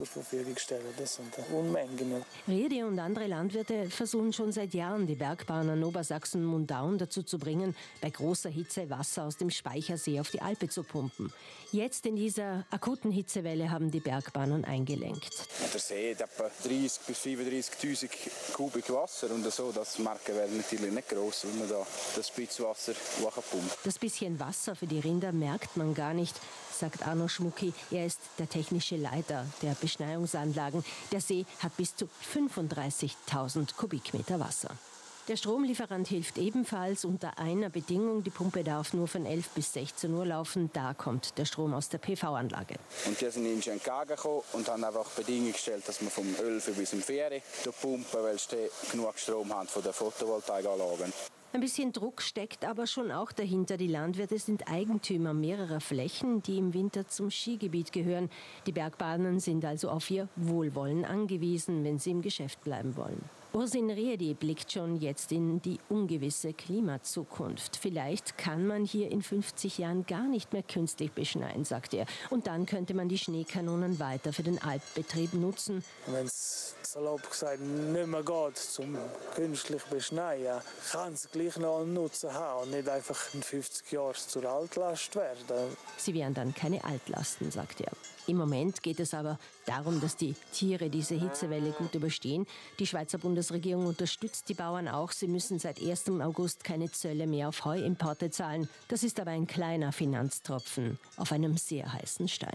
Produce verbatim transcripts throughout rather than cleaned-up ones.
zur Verfügung stellen. Das sind Unmengen. Riedi und andere Landwirte versuchen schon seit Jahren, die Bergbahnen Obersachsen-Mundaun dazu zu bringen, bei großer Hitze Wasser aus dem Speichersee auf die Alpe zu pumpen. Jetzt in dieser akuten Hitzewelle haben die Bergbahnen eingelenkt. Der See hat etwa dreißig bis fünfunddreißigtausend Kubik Wasser und so, das merken wir natürlich nicht gross, wenn man da das Spitzwasser hochpumpt. Das bisschen Wasser für die Rinder merkt man gar nicht, sagt Arno Schmucki. Er ist der technische Leiter der Beschneiungsanlagen. Der See hat bis zu fünfunddreißigtausend Kubikmeter Wasser. Der Stromlieferant hilft ebenfalls unter einer Bedingung. Die Pumpe darf nur von elf bis sechzehn Uhr laufen. Da kommt der Strom aus der P V-Anlage. Und die sind ihnen schon entgegengekommen und haben einfach Bedingungen gestellt, dass wir vom elf bis um vier Uhr pumpen, weil sie genug Strom haben von den Photovoltaikanlagen. Ein bisschen Druck steckt aber schon auch dahinter. Die Landwirte sind Eigentümer mehrerer Flächen, die im Winter zum Skigebiet gehören. Die Bergbahnen sind also auf ihr Wohlwollen angewiesen, wenn sie im Geschäft bleiben wollen. Ursin Riedi blickt schon jetzt in die ungewisse Klimazukunft. Vielleicht kann man hier in fünfzig Jahren gar nicht mehr künstlich beschneien, sagt er. Und dann könnte man die Schneekanonen weiter für den Alpbetrieb nutzen. Wenn es salopp gesagt nicht mehr geht, zum künstlich beschneien, kann es gleich noch einen Nutzen haben und nicht einfach in fünfzig Jahren zur Altlast werden. Sie wären dann keine Altlasten, sagt er. Im Moment geht es aber darum, dass die Tiere diese Hitzewelle gut überstehen. Die Schweizer Bundesregierung unterstützt die Bauern auch. Sie müssen seit ersten August keine Zölle mehr auf Heuimporte zahlen. Das ist aber ein kleiner Finanztropfen auf einem sehr heißen Stein.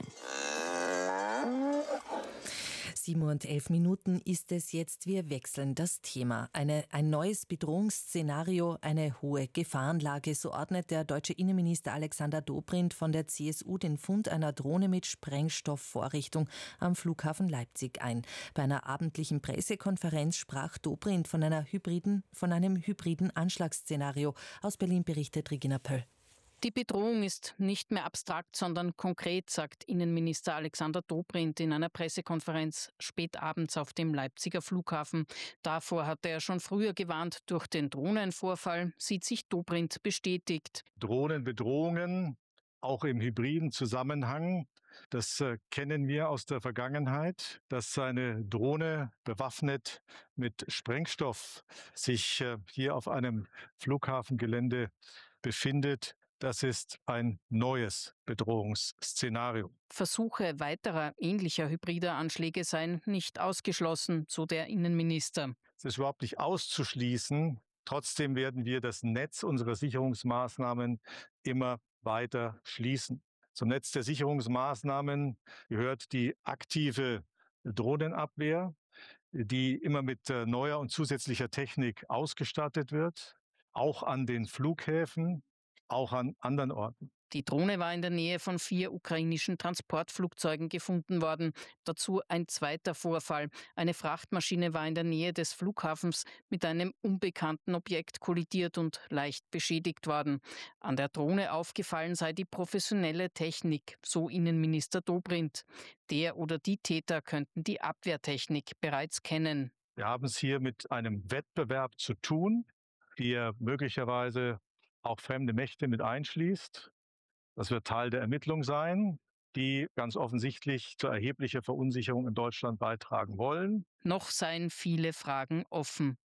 sieben Uhr und elf Minuten ist es jetzt. Wir wechseln das Thema. Eine, ein neues Bedrohungsszenario, eine hohe Gefahrenlage. So ordnet der deutsche Innenminister Alexander Dobrindt von der C S U den Fund einer Drohne mit Sprengstoffvorrichtung am Flughafen Leipzig ein. Bei einer abendlichen Pressekonferenz sprach Dobrindt von einer hybriden, von einem hybriden Anschlagsszenario. Aus Berlin berichtet Regina Pöll. Die Bedrohung ist nicht mehr abstrakt, sondern konkret, sagt Innenminister Alexander Dobrindt in einer Pressekonferenz spät abends auf dem Leipziger Flughafen. Davor hatte er schon früher gewarnt. Durch den Drohnenvorfall sieht sich Dobrindt bestätigt. Drohnenbedrohungen, auch im hybriden Zusammenhang, das äh, kennen wir aus der Vergangenheit, dass eine Drohne bewaffnet mit Sprengstoff sich äh, hier auf einem Flughafengelände befindet. Das ist ein neues Bedrohungsszenario. Versuche weiterer ähnlicher hybrider Anschläge seien nicht ausgeschlossen, so der Innenminister. Es ist überhaupt nicht auszuschließen. Trotzdem werden wir das Netz unserer Sicherungsmaßnahmen immer weiter schließen. Zum Netz der Sicherungsmaßnahmen gehört die aktive Drohnenabwehr, die immer mit neuer und zusätzlicher Technik ausgestattet wird, auch an den Flughäfen, auch an anderen Orten. Die Drohne war in der Nähe von vier ukrainischen Transportflugzeugen gefunden worden. Dazu ein zweiter Vorfall. Eine Frachtmaschine war in der Nähe des Flughafens mit einem unbekannten Objekt kollidiert und leicht beschädigt worden. An der Drohne aufgefallen sei die professionelle Technik, so Innenminister Dobrindt. Der oder die Täter könnten die Abwehrtechnik bereits kennen. Wir haben es hier mit einem Wettbewerb zu tun, der möglicherweise auch fremde Mächte mit einschließt. Das wird Teil der Ermittlung sein, die ganz offensichtlich zu erheblicher Verunsicherung in Deutschland beitragen wollen. Noch seien viele Fragen offen.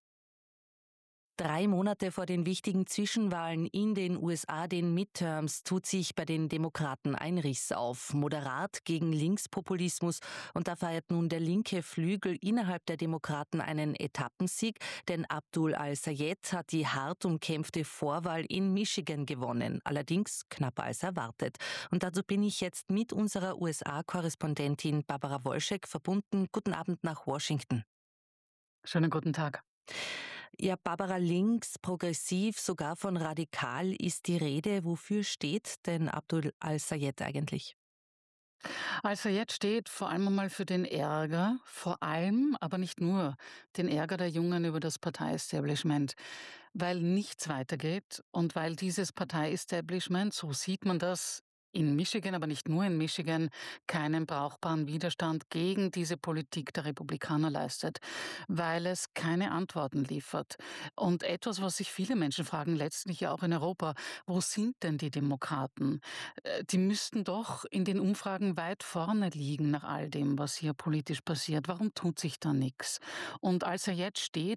Drei Monate vor den wichtigen Zwischenwahlen in den U S A, den Midterms, tut sich bei den Demokraten ein Riss auf. Moderat gegen Linkspopulismus. Und da feiert nun der linke Flügel innerhalb der Demokraten einen Etappensieg, denn Abdul al-Sayed hat die hart umkämpfte Vorwahl in Michigan gewonnen. Allerdings knapper als erwartet. Und dazu bin ich jetzt mit unserer U S A-Korrespondentin Barbara Wolschek verbunden. Guten Abend nach Washington. Schönen guten Tag. Ja, Barbara, links, progressiv, sogar von radikal ist die Rede. Wofür steht denn Abdul al-Sayed eigentlich? Al-Sayed steht vor allem einmal für den Ärger, vor allem, aber nicht nur, den Ärger der Jungen über das Partei-Establishment, weil nichts weitergeht und weil dieses Partei-Establishment, so sieht man das, in Michigan, aber nicht nur in Michigan, keinen brauchbaren Widerstand gegen diese Politik der Republikaner leistet, weil es keine Antworten liefert. Und etwas, was sich viele Menschen fragen, letztlich ja auch in Europa, wo sind denn die Demokraten? Äh, Die müssten doch in den Umfragen weit vorne liegen nach all dem, was hier politisch passiert. Warum tut sich da nichts? Und als er jetzt steht,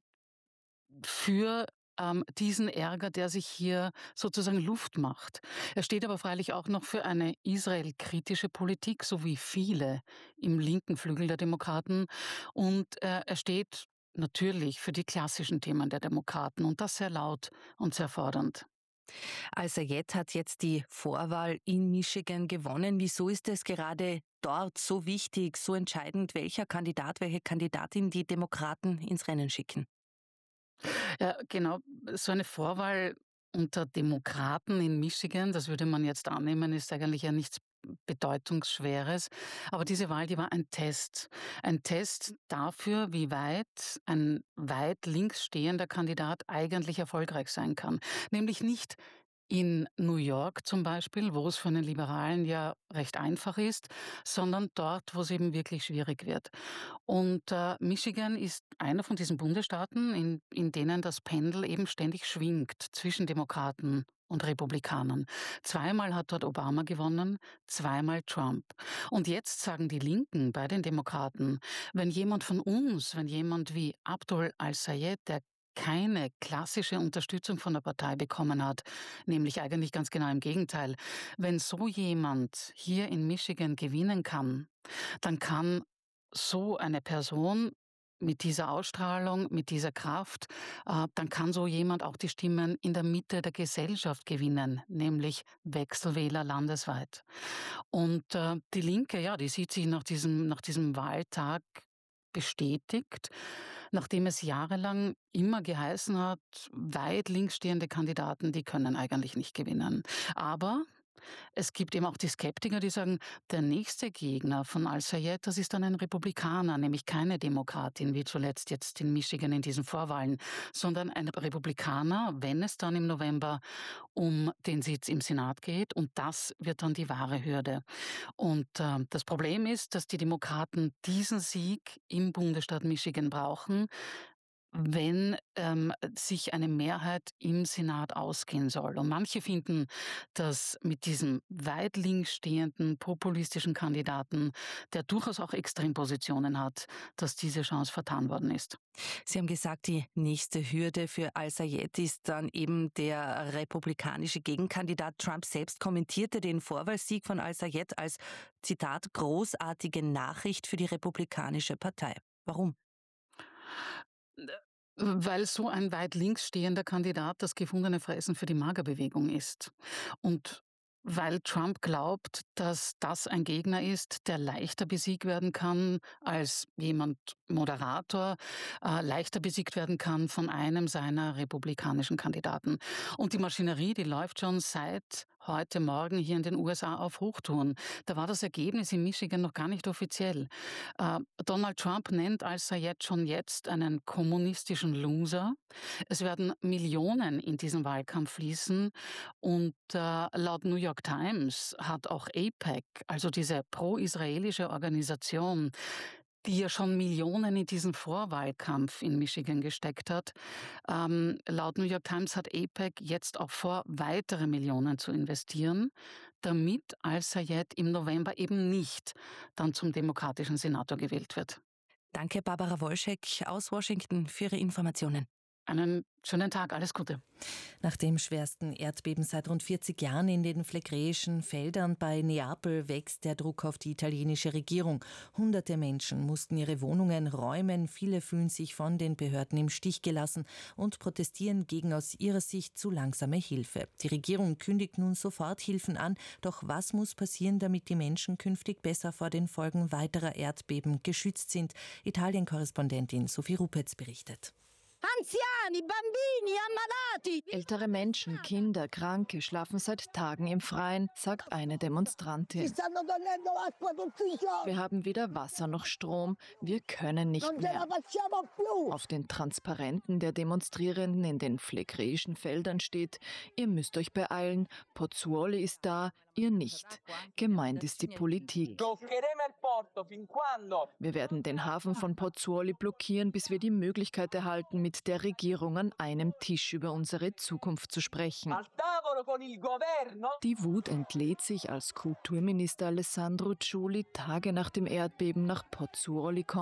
für ähm, diesen Ärger, der sich hier sozusagen Luft macht. Er steht aber freilich auch noch für eine israelkritische Politik, so wie viele im linken Flügel der Demokraten. Und äh, er steht natürlich für die klassischen Themen der Demokraten und das sehr laut und sehr fordernd. Al-Sayed hat jetzt die Vorwahl in Michigan gewonnen. Wieso ist es gerade dort so wichtig, so entscheidend, welcher Kandidat, welche Kandidatin die Demokraten ins Rennen schicken? Ja, genau, so eine Vorwahl unter Demokraten in Michigan, das würde man jetzt annehmen, ist eigentlich ja nichts Bedeutungsschweres. Aber diese Wahl, die war ein Test. Ein Test dafür, wie weit ein weit links stehender Kandidat eigentlich erfolgreich sein kann. Nämlich nicht in New York zum Beispiel, wo es für einen Liberalen ja recht einfach ist, sondern dort, wo es eben wirklich schwierig wird. Und äh, Michigan ist einer von diesen Bundesstaaten, in, in denen das Pendel eben ständig schwingt zwischen Demokraten und Republikanern. Zweimal hat dort Obama gewonnen, zweimal Trump. Und jetzt sagen die Linken bei den Demokraten, wenn jemand von uns, wenn jemand wie Abdul al-Sayed, der keine klassische Unterstützung von der Partei bekommen hat, nämlich eigentlich ganz genau im Gegenteil. Wenn so jemand hier in Michigan gewinnen kann, dann kann so eine Person mit dieser Ausstrahlung, mit dieser Kraft, äh, dann kann so jemand auch die Stimmen in der Mitte der Gesellschaft gewinnen, nämlich Wechselwähler landesweit. Und äh, die Linke, ja, die sieht sich nach diesem, nach diesem Wahltag bestätigt, nachdem es jahrelang immer geheißen hat, weit links stehende Kandidaten, die können eigentlich nicht gewinnen. Aber es gibt eben auch die Skeptiker, die sagen, der nächste Gegner von al-Sayed, das ist dann ein Republikaner, nämlich keine Demokratin, wie zuletzt jetzt in Michigan in diesen Vorwahlen, sondern ein Republikaner, wenn es dann im November um den Sitz im Senat geht. Und das wird dann die wahre Hürde. Und äh, das Problem ist, dass die Demokraten diesen Sieg im Bundesstaat Michigan brauchen, wenn ähm, sich eine Mehrheit im Senat ausgehen soll. Und manche finden, dass mit diesem weit links stehenden populistischen Kandidaten, der durchaus auch Extrempositionen hat, dass diese Chance vertan worden ist. Sie haben gesagt, die nächste Hürde für al-Sayed ist dann eben der republikanische Gegenkandidat. Trump selbst kommentierte den Vorwahlsieg von al-Sayed als, Zitat, großartige Nachricht für die Republikanische Partei. Warum? Weil so ein weit links stehender Kandidat das gefundene Fressen für die Magerbewegung ist. Und weil Trump glaubt, dass das ein Gegner ist, der leichter besiegt werden kann als jemand Moderator, äh, leichter besiegt werden kann von einem seiner republikanischen Kandidaten. Und die Maschinerie, die läuft schon seit heute Morgen hier in den U S A auf Hochtouren. Da war das Ergebnis in Michigan noch gar nicht offiziell. Äh, Donald Trump nennt al-Sayed schon jetzt einen kommunistischen Loser. Es werden Millionen in diesen Wahlkampf fließen und äh, laut New York Times hat auch AIPAC, also diese pro-israelische Organisation, die ja schon Millionen in diesen Vorwahlkampf in Michigan gesteckt hat. Ähm, laut New York Times hat AIPAC jetzt auch vor, weitere Millionen zu investieren, damit al-Sayed im November eben nicht dann zum demokratischen Senator gewählt wird. Danke, Barbara Wolschek aus Washington, für Ihre Informationen. Einen schönen Tag, alles Gute. Nach dem schwersten Erdbeben seit rund vierzig Jahren in den phlegräischen Feldern bei Neapel wächst der Druck auf die italienische Regierung. Hunderte Menschen mussten ihre Wohnungen räumen. Viele fühlen sich von den Behörden im Stich gelassen und protestieren gegen aus ihrer Sicht zu langsame Hilfe. Die Regierung kündigt nun sofort Hilfen an. Doch was muss passieren, damit die Menschen künftig besser vor den Folgen weiterer Erdbeben geschützt sind? Italien-Korrespondentin Sophie Rupetz berichtet. Anziani, Bambini, ammalati. Ältere Menschen, Kinder, Kranke schlafen seit Tagen im Freien, sagt eine Demonstrantin. Wir haben weder Wasser noch Strom, wir können nicht mehr. Auf den Transparenten der Demonstrierenden in den phlegräischen Feldern steht: Ihr müsst euch beeilen, Pozzuoli ist da, ihr nicht. Gemeint ist die Politik. Wir werden den Hafen von Pozzuoli blockieren, bis wir die Möglichkeit erhalten, mit der Regierung an einem Tisch über unsere Zukunft zu sprechen. Die Wut entlädt sich, als Kulturminister Alessandro Ciulli Tage nach dem Erdbeben nach Pozzuoli kommt